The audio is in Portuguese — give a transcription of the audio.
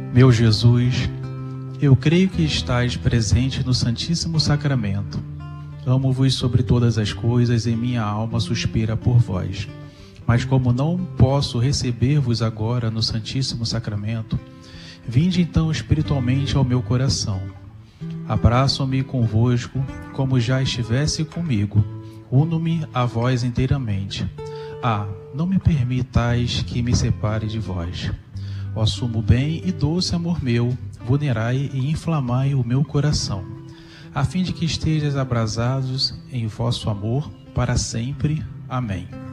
Meu Jesus, eu creio que estais presente no Santíssimo Sacramento. Amo-vos sobre todas as coisas e minha alma suspira por vós. Mas como não posso receber-vos agora no Santíssimo Sacramento, vinde então espiritualmente ao meu coração. Abraço-me convosco, como já estivesse comigo. Uno-me a vós inteiramente. Não me permitais que me separe de vós. Ó sumo bem e doce amor meu, vulnerai e inflamai o meu coração, a fim de que estejas abrasados em vosso amor para sempre. Amém.